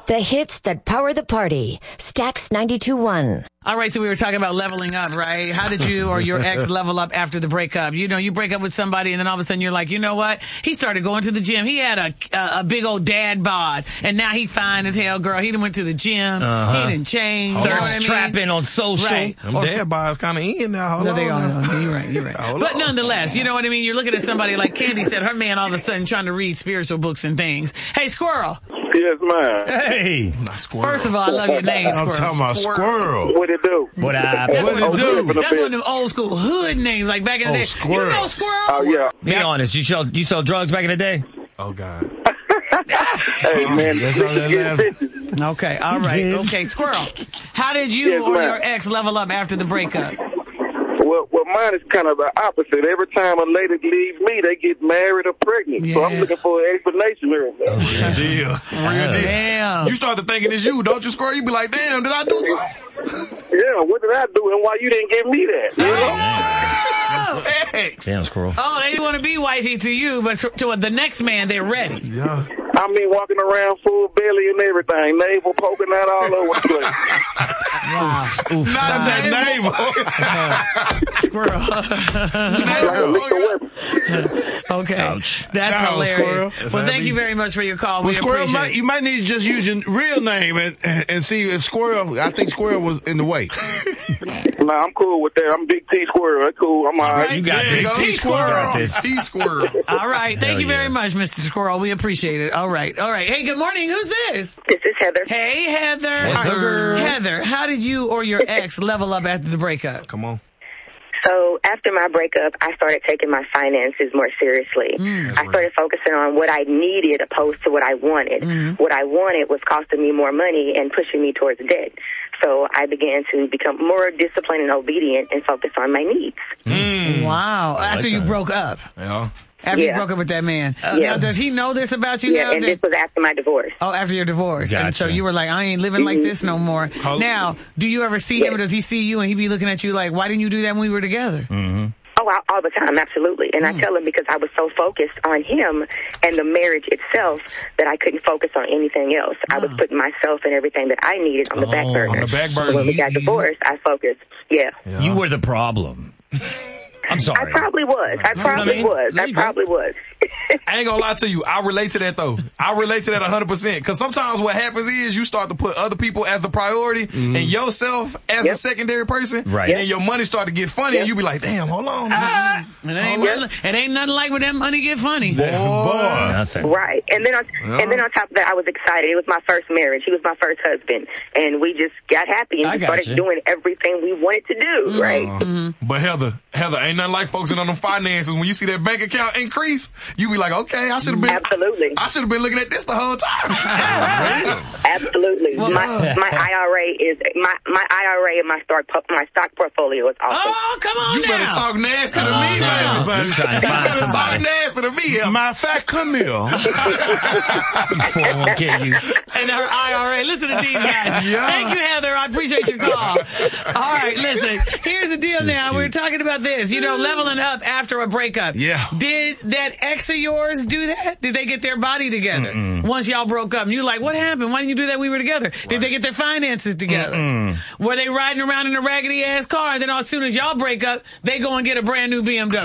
The hits that power the party. Stax 92.1. All right, so we were talking about leveling up, right? How did you or your ex level up after the breakup? You know, you break up with somebody and then all of a sudden you're like, you know what? He started going to the gym. He had a big old dad bod and now he fine as hell, girl. He done went to the gym. He didn't change. Thirst trapping on social. Right. Them dad bods kind of in now. Hold on. You're right. But nonetheless, you know what I mean? You're looking at somebody like Candy said, her man all of a sudden trying to read spiritual books and things. Hey, Squirrel. Yes, man. Hey. Not Squirrel. First of all, I love your name, I'm Squirrel. talking about Squirrel. What it do? What up? That's What it do? That's one of them old school hood names, like back in the day. Squirrel. You know Squirrel? Oh, yeah. Be honest, you sold drugs back in the day? Oh, God. Hey, man. That's all that matters. Okay, all right. Okay, Squirrel. How did you Yes, or ma'am. your ex level up after the breakup? Well, mine is kind of the opposite. Every time a lady leaves me, they get married or pregnant. So I'm Yeah. looking for an explanation here. Real deal. Real deal. Damn. You start to thinking it's you, don't you, Squirrel? You be like, damn, did I do something? Yeah, what did I do and why you didn't give me that? You know? Ex. Damn, Squirrel. Oh, they want to be wifey to you, but to the next man, they're ready. Yeah. I mean, walking around full belly and everything, navel poking out all over the place. Not that name. Squirrel. Like a Mr. Webber. Okay. Ouch. That's No, hilarious. Squirrel. That's Well, how thank it you be. very much for your call. Well, We Squirrel, appreciate it. you might need to just use your real name and see if Squirrel, I think Squirrel was in the way. Nah, I'm cool with that. I'm Big T Squirrel. That's cool. I'm all right. You got There you this. go. T-Squirrel. Got this. T-Squirrel. All right. Thank Hell you very yeah. much, Mr. Squirrel. We appreciate it. All right. Hey, good morning. Who's this? This is Heather. Hey, Heather. Heather. Heather, how did you or your ex level up after the breakup? Come on. So after my breakup, I started taking my finances more seriously. I started focusing on what I needed opposed to what I wanted. What I wanted was costing me more money and pushing me towards debt. So I began to become more disciplined and obedient and focus on my needs. Wow. After you that. broke up. Yeah. After you Yeah. broke up with that man. Yeah. Now, does he know this about you Yeah, now? and this was after my divorce. Oh, after your divorce. And so Gotcha. you were like, I ain't living like this no more. Now, do you ever see him or does he see you and he be looking at you like, why didn't you do that when we were together? Oh, all the time, absolutely. And I tell him because I was so focused on him and the marriage itself that I couldn't focus on anything else. I was putting myself and everything that I needed on the back burner. on the back So burner. when we got divorced, I focused. Yeah. You were the problem. I'm I sorry. probably was. I probably was. There I you go. probably was. I ain't gonna lie to you. I relate to that though. I relate to that 100%. Because sometimes what happens is you start to put other people as the priority and yourself as the secondary person. Right. And then your money start to get funny and you be like, damn, hold on. It ain't nothing like when that money get funny. Boy. Nothing. Right. And then on top of that, I was excited. It was my first marriage. He was my first husband. And we just got happy and I we got started you. doing everything we wanted to do, right? But Heather, ain't nothing like focusing on them finances. When you see that bank account increase, you be like, okay, I should have been. Absolutely. I should have been looking at this the whole time. Absolutely. My IRA is my IRA and my stock portfolio is awesome. Oh, come on You now. better talk nasty to me, now. baby. You trying to You find better talk somebody. nasty to me. Matter of fact, come here. 401k you. And her IRA. Listen to these guys. Yeah. Thank you, Heather. I appreciate your call. All right, listen. Here's the deal now. We're talking about this. You know, leveling up after a breakup. Yeah. Did that ex of yours do that? Did they get their body together once y'all broke up? And you're like, what happened? Why didn't you do that? We were together. Did they get their finances together? Were they riding around in a raggedy ass car? And then as soon as y'all break up, they go and get a brand new BMW?